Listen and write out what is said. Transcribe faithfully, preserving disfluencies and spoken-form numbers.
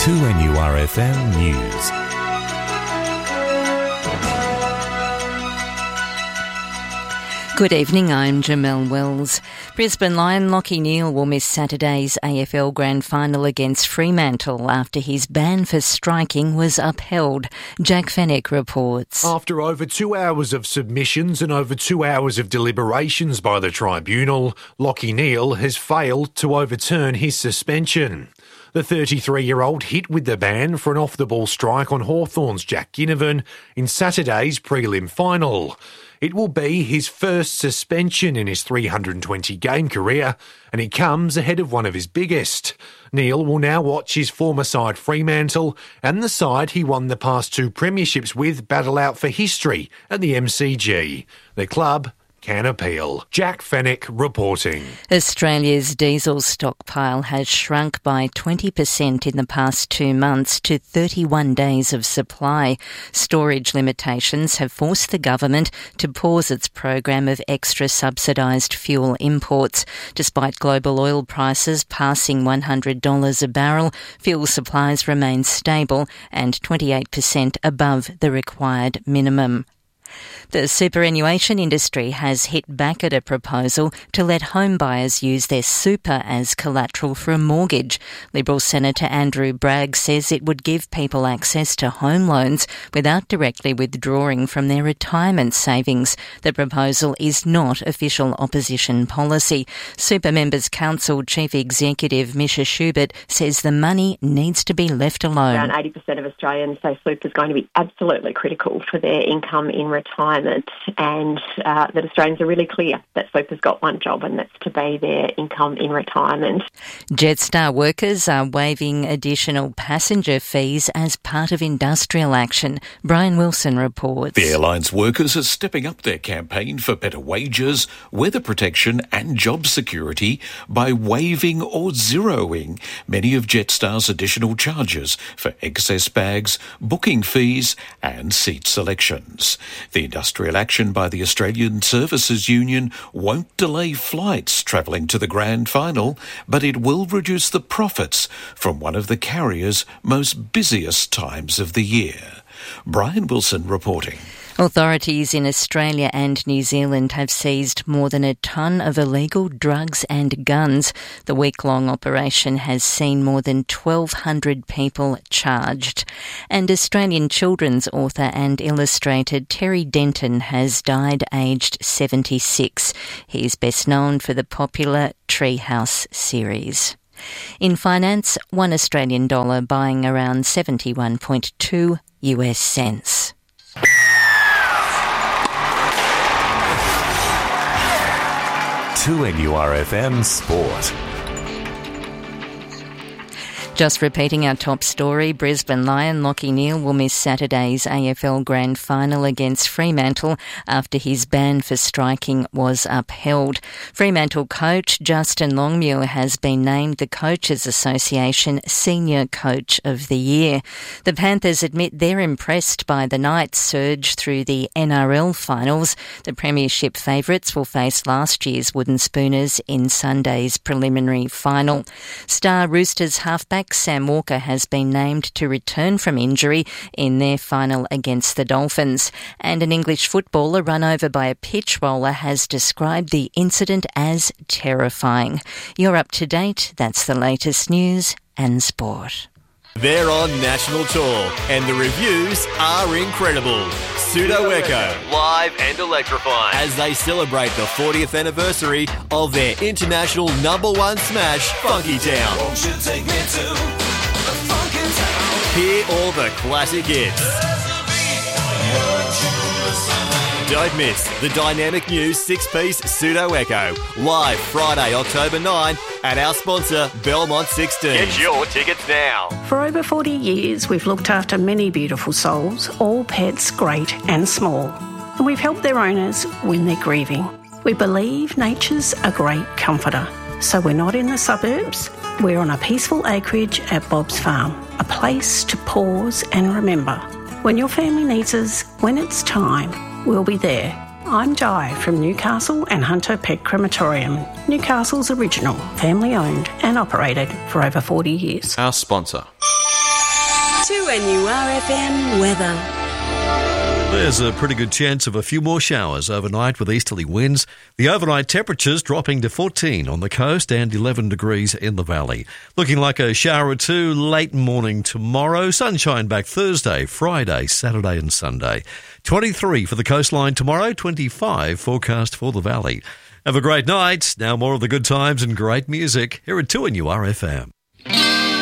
two N U R F M News. Good evening, I'm Jamelle Wells. Brisbane Lion Lachie Neale will miss Saturday's A F L Grand Final against Fremantle after his ban for striking was upheld. Jack Fennick reports. After over two hours of submissions and over two hours of deliberations by the tribunal, Lachie Neale has failed to overturn his suspension. The thirty-three-year-old hit with the ban for an off-the-ball strike on Hawthorn's Jack Ginnivan in Saturday's prelim final. It will be his first suspension in his three hundred twenty game career, and it comes ahead of one of his biggest. Neale will now watch his former side Fremantle and the side he won the past two premierships with battle out for history at the M C G. The club can appeal. Jack Fennick reporting. Australia's diesel stockpile has shrunk by twenty percent in the past two months to thirty-one days of supply. Storage limitations have forced the government to pause its program of extra subsidised fuel imports. Despite global oil prices passing one hundred dollars a barrel, fuel supplies remain stable and twenty-eight percent above the required minimum. The superannuation industry has hit back at a proposal to let home buyers use their super as collateral for a mortgage. Liberal Senator Andrew Bragg says it would give people access to home loans without directly withdrawing from their retirement savings. The proposal is not official opposition policy. Super Members Council Chief Executive Misha Schubert says the money needs to be left alone. Around eighty percent of Australians say super is going to be absolutely critical for their income in retirement, and uh, that Australians are really clear that super's got one job, and that's to be their income in retirement. Jetstar workers are waiving additional passenger fees as part of industrial action. Brian Wilson reports. The airline's workers are stepping up their campaign for better wages, weather protection and job security by waiving or zeroing many of Jetstar's additional charges for excess bags, booking fees and seat selections. The industrial action by the Australian Services Union won't delay flights travelling to the grand final, but it will reduce the profits from one of the carrier's most busiest times of the year. Brian Wilson reporting. Authorities in Australia and New Zealand have seized more than a tonne of illegal drugs and guns. The week-long operation has seen more than twelve hundred people charged. And Australian children's author and illustrator Terry Denton has died aged seventy-six. He is best known for the popular Treehouse series. In finance, one Australian dollar buying around seventy-one point two U S cents. two N U R F M Sport. Just repeating our top story, Brisbane Lion Lachie Neale will miss Saturday's A F L Grand Final against Fremantle after his ban for striking was upheld. Fremantle coach Justin Longmuir has been named the Coaches Association Senior Coach of the Year. The Panthers admit they're impressed by the Knights' surge through the N R L finals. The premiership favourites will face last year's Wooden Spooners in Sunday's preliminary final. Star Roosters halfback Sam Walker has been named to return from injury in their final against the Dolphins. And an English footballer run over by a pitch roller has described the incident as terrifying. You're up to date. That's the latest news and sport. They're on national tour, and the reviews are incredible. Pseudo Echo, live and electrifying, as they celebrate the fortieth anniversary of their international number one smash, Funky Town. Won't you take me to the Funky Town? Hear all the classic hits. Don't miss the dynamic new six-piece Pseudo Echo, live Friday, October ninth at our sponsor, Belmont sixteen. Get your tickets now. For over forty years, we've looked after many beautiful souls, all pets great and small. And we've helped their owners when they're grieving. We believe nature's a great comforter. So we're not in the suburbs. We're on a peaceful acreage at Bob's Farm, a place to pause and remember. When your family needs us, when it's time, we'll be there. I'm Di from Newcastle and Hunter Pet Crematorium, Newcastle's original, family owned and operated for over forty years. Our sponsor. two N U R F M weather. There's a pretty good chance of a few more showers overnight with easterly winds. The overnight temperatures dropping to fourteen on the coast and eleven degrees in the valley. Looking like a shower or two late morning tomorrow. Sunshine back Thursday, Friday, Saturday and Sunday. twenty-three for the coastline tomorrow, twenty-five forecast for the valley. Have a great night. Now more of the good times and great music here at two N U R F M.